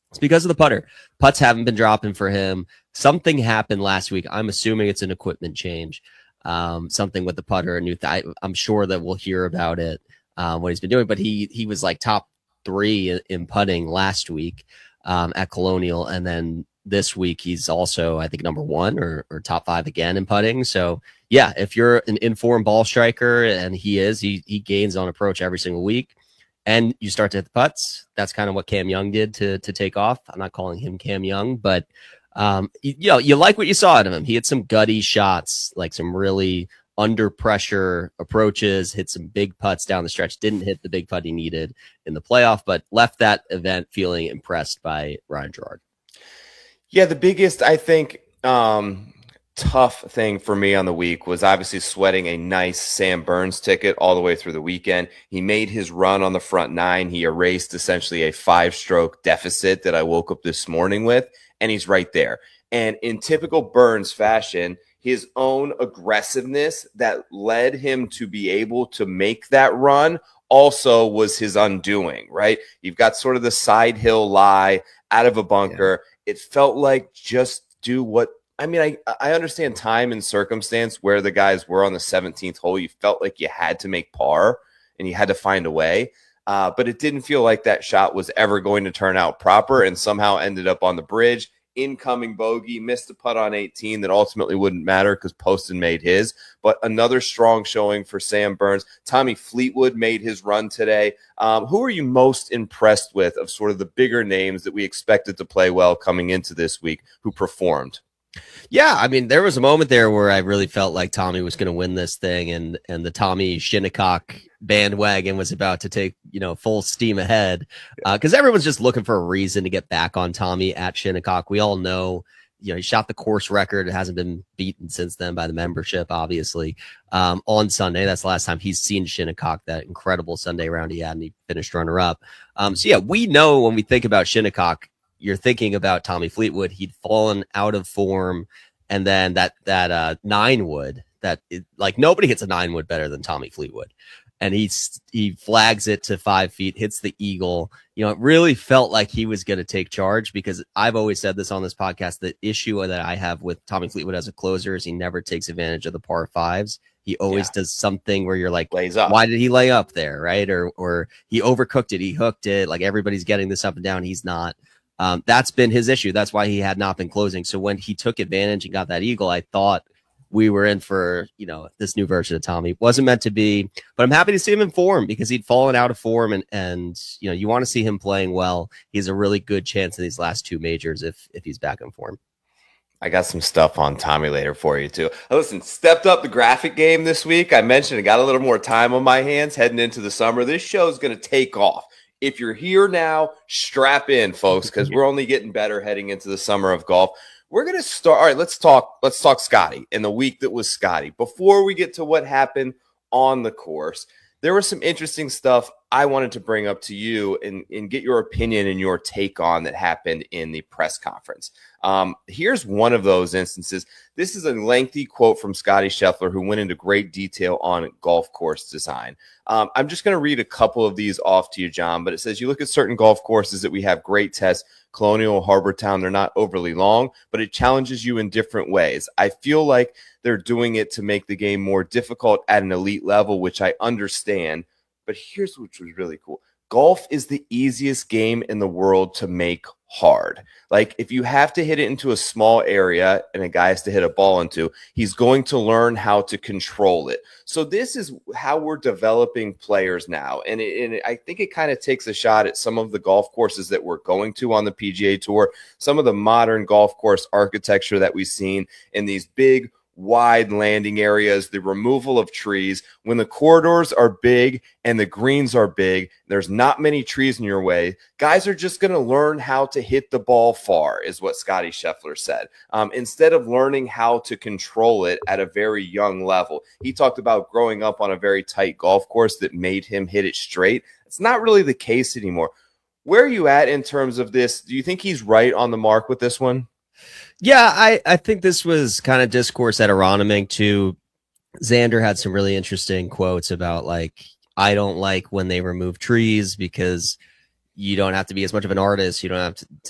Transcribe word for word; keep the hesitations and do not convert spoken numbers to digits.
It's because of the putter. Putts haven't been dropping for him. Something happened last week. I'm assuming it's an equipment change. Um, something with the putter. A new th- I, I'm sure that we'll hear about it, um, what he's been doing. But he he was like top three in, in putting last week um, at Colonial, and then this week he's also, I think, number one or, or top five again in putting. So yeah, if you're an informed ball striker, and he is, he he gains on approach every single week. And you start to hit the putts. That's kind of what Cam Young did to to take off. I'm not calling him Cam Young, but um, you, you know, you like what you saw out of him. He had some gutty shots, like some really under pressure approaches, hit some big putts down the stretch. Didn't hit the big putt he needed in the playoff, but left that event feeling impressed by Ryan Gerard. Yeah, the biggest, I think, um, tough thing for me on the week was obviously sweating a nice Sam Burns ticket all the way through the weekend. He made his run on the front nine. He erased essentially a five-stroke deficit that I woke up this morning with, and he's right there. And in typical Burns fashion, his own aggressiveness that led him to be able to make that run also was his undoing, right? You've got sort of the side hill lie out of a bunker. Yeah. It felt like just do what I mean, I, I understand time and circumstance where the guys were on the seventeenth hole. You felt like you had to make par and you had to find a way. Uh, but it didn't feel like that shot was ever going to turn out proper, and somehow ended up on the bridge. Incoming bogey, missed a putt on eighteen that ultimately wouldn't matter because Poston made his. But another strong showing for Sam Burns. Tommy Fleetwood made his run today. Um, who are you most impressed with of sort of the bigger names that we expected to play well coming into this week who performed? Yeah, I mean, there was a moment there where I really felt like Tommy was going to win this thing, and and the Tommy Shinnecock bandwagon was about to take, you know, full steam ahead, because uh, everyone's just looking for a reason to get back on Tommy at Shinnecock. We all know, you know, he shot the course record. It hasn't been beaten since then by the membership, obviously. Um, on Sunday, that's the last time he's seen Shinnecock, that incredible Sunday round he had, and he finished runner-up. Um, so, yeah, we know when we think about Shinnecock, you're thinking about Tommy Fleetwood. He'd fallen out of form, and then that that uh, nine wood that it, like nobody hits a nine wood better than Tommy Fleetwood, and he he flags it to five feet, hits the eagle. You know, it really felt like he was going to take charge, because I've always said this on this podcast. The issue that I have with Tommy Fleetwood as a closer is he never takes advantage of the par fives. He always yeah. does something where you're like, Lays up. Why did he lay up there, right? Or or he overcooked it, he hooked it. Like everybody's getting this up and down, he's not. Um, that's been his issue. That's why he had not been closing. So when he took advantage and got that eagle, I thought we were in for, you know, this new version of Tommy. Wasn't meant to be, but I'm happy to see him in form, because he'd fallen out of form, and, and, you know, you want to see him playing well. He has a really good chance in these last two majors if, if he's back in form. I got some stuff on Tommy later for you too. Listen, stepped up the graphic game this week. I mentioned I got a little more time on my hands heading into the summer. This show is going to take off. If you're here now, strap in, folks, because we're only getting better heading into the summer of golf. We're going to start. All right, let's talk. Let's talk Scotty and the week that was Scotty. Before we get to what happened on the course, there was some interesting stuff I wanted to bring up to you and, and get your opinion and your take on that happened in the press conference. Um, here's one of those instances. This is a lengthy quote from Scotty Scheffler, who went into great detail on golf course design. Um, I'm just going to read a couple of these off to you, John, but it says, you look at certain golf courses that we have great tests, Colonial, Harbor Town, they're not overly long, but it challenges you in different ways. I feel like they're doing it to make the game more difficult at an elite level, which I understand. But here's what was really cool. Golf is the easiest game in the world to make hard. Like, if you have to hit it into a small area and a guy has to hit a ball into, he's going to learn how to control it. So this is how we're developing players now. And, it, and it, I think it kind of takes a shot at some of the golf courses that we're going to on the P G A Tour, some of the modern golf course architecture that we've seen in these big, wide landing areas, the removal of trees. When the corridors are big and the greens are big, there's not many trees in your way. Guys are just going to learn how to hit the ball far, is what Scotty Scheffler said, um, instead of learning how to control it at a very young level. He talked about growing up on a very tight golf course that made him hit it straight. It's not really the case anymore. Where are you at in terms of this? Do you think he's right on the mark with this one? Yeah, I, I think this was kind of discourse at Aronimink too. Xander had some really interesting quotes about, like, I don't like when they remove trees because you don't have to be as much of an artist. You don't have to